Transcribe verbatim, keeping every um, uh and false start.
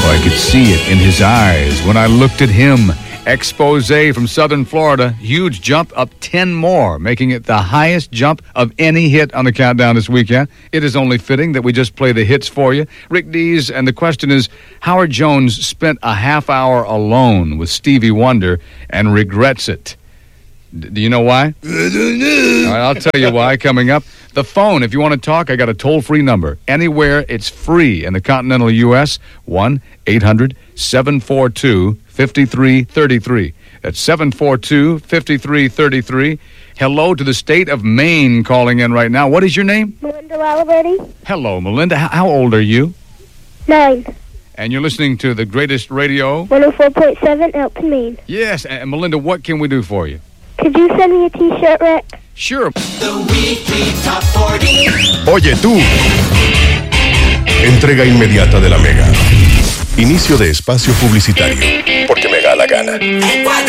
Oh, I could see it in his eyes when I looked at him. Exposé from Southern Florida, huge jump, up ten more, making it the highest jump of any hit on the countdown this weekend. It is only fitting that we just play the hits for you. Rick Dees, and the question is, Howard Jones spent a half hour alone with Stevie Wonder and regrets it. D- do you know why? I don't know. All right, I'll tell you why coming up. The phone, if you want to talk, I got a toll-free number. Anywhere, it's free in the continental U S, one eight hundred seven four two five three three three. That's seven four two five three three three. Hello to the state of Maine calling in right now. What is your name? Melinda Lalaberty. Hello, Melinda. H- how old are you? Nine. And you're listening to the greatest radio? one oh four point seven, Elton, Maine. Yes, and Melinda, what can we do for you? Could you send me a T-shirt, Rick? Sure. The Weekly Top forty. Oye tú. Entrega inmediata de la Mega. Inicio de espacio publicitario. Porque me da la gana.